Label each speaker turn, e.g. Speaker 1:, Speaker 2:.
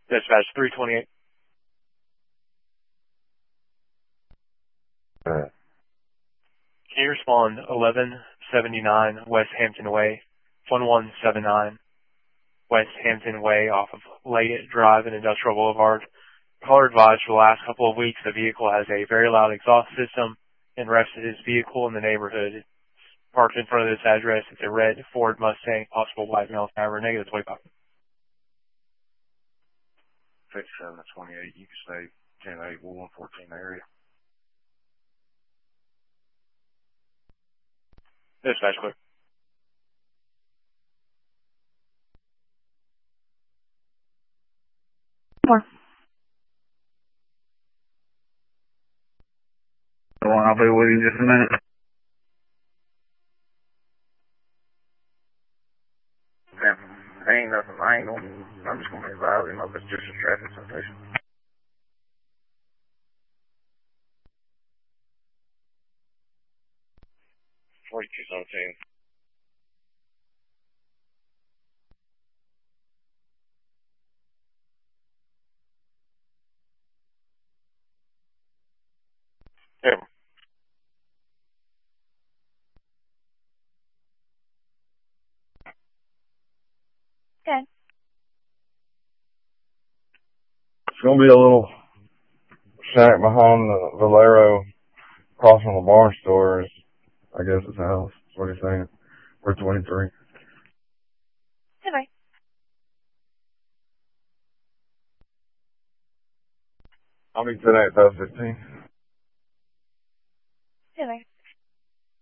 Speaker 1: Dispatch 328.
Speaker 2: Alright.
Speaker 1: Can you respond 1179 West Hampton Way, 1179 West Hampton Way off of Layett Drive and Industrial Boulevard? Caller advised for the last couple of weeks the vehicle has a very loud exhaust system and rested his vehicle in the neighborhood. It's parked in front of this address. It's a red Ford Mustang, possible white male driver, negative 25.
Speaker 2: 57 to 28, you can stay 10-8, 114 area.
Speaker 1: Dispatch clear.
Speaker 3: More. I'll be with you in just a minute. Ain't nothing. I'm just going to advise him of it's just a traffic citation.
Speaker 2: $42.17.
Speaker 1: Here.
Speaker 3: Okay.
Speaker 2: It's going to be a little shack behind the Valero, across from the barn store. I guess it's a house. That's what he's saying. We're 23.
Speaker 3: Goodbye.
Speaker 2: I'll be 10-8, 15.
Speaker 3: Goodbye.